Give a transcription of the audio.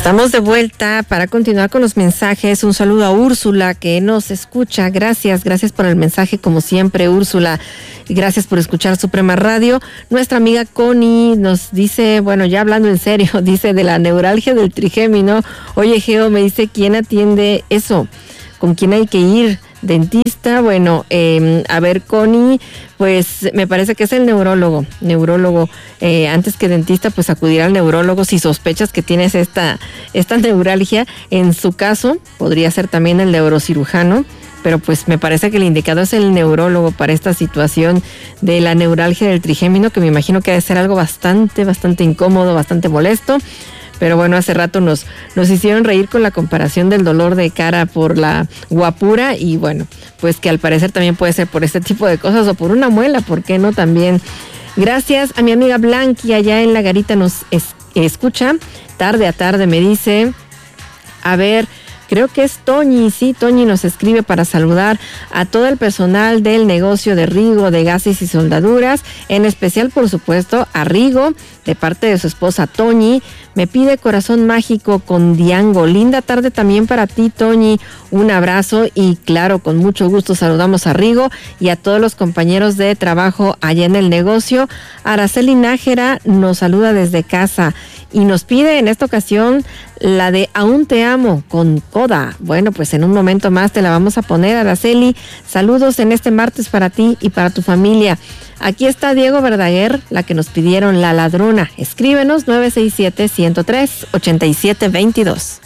Estamos de vuelta para continuar con los mensajes. Un saludo a Úrsula que nos escucha. Gracias por el mensaje como siempre, Úrsula. Y gracias por escuchar Suprema Radio. Nuestra amiga Connie nos dice, bueno, ya hablando en serio, dice de la neuralgia del trigémino. Oye, Geo, me dice, ¿quién atiende eso? ¿Con quién hay que ir? Dentista, bueno, a ver, Connie, pues me parece que es el neurólogo, antes que dentista, pues acudir al neurólogo si sospechas que tienes esta neuralgia. En su caso, podría ser también el neurocirujano, pero pues me parece que el indicado es el neurólogo para esta situación de la neuralgia del trigémino, que me imagino que debe ser algo bastante incómodo, bastante molesto. Pero bueno, hace rato nos hicieron reír con la comparación del dolor de cara por la guapura y bueno, pues que al parecer también puede ser por este tipo de cosas o por una muela, ¿por qué no también? Gracias a mi amiga Blanqui, allá en La Garita nos escucha, tarde a tarde me dice, a ver, creo que es Toñi, sí, Toñi nos escribe para saludar a todo el personal del negocio de Rigo, de gases y soldaduras, en especial, por supuesto, a Rigo, de parte de su esposa Toñi. Me pide corazón mágico con Diango. Linda tarde también para ti, Toñi. Un abrazo y claro, con mucho gusto saludamos a Rigo y a todos los compañeros de trabajo allá en el negocio. Araceli Nájera nos saluda desde casa y nos pide en esta ocasión la de Aún te amo con Coda. Bueno, pues en un momento más te la vamos a poner, Araceli. Saludos en este martes para ti y para tu familia. Aquí está Diego Verdaguer, la que nos pidieron, La Ladrona. Escríbenos 967-103-8722.